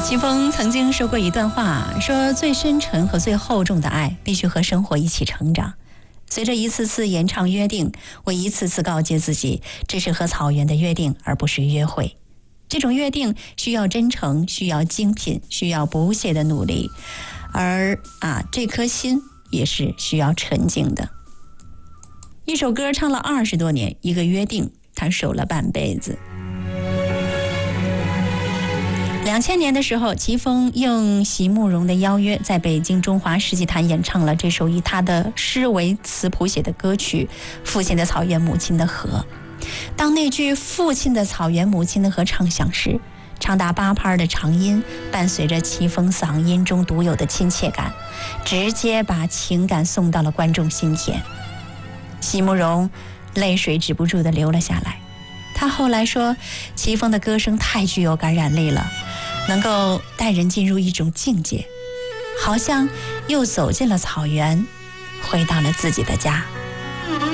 齐峰曾经说过一段话，说最深沉和最厚重的爱必须和生活一起成长。随着一次次延长约定，我一次次告诫自己，这是和草原的约定，而不是约会。这种约定需要真诚，需要精品，需要不懈的努力，而这颗心也是需要纯净的。一首歌唱了20多年，一个约定他守了半辈子。2000年的时候，齐峰应席慕容的邀约，在北京中华世纪坛演唱了这首以他的诗为词谱写的歌曲《父亲的草原，母亲的河》。当那句父亲的草原，母亲的河唱响时，长达8拍的长音伴随着齐峰嗓音中独有的亲切感，直接把情感送到了观众心田。席慕容泪水止不住地流了下来。他后来说，齐峰的歌声太具有感染力了，能够带人进入一种境界，好像又走进了草原，回到了自己的家。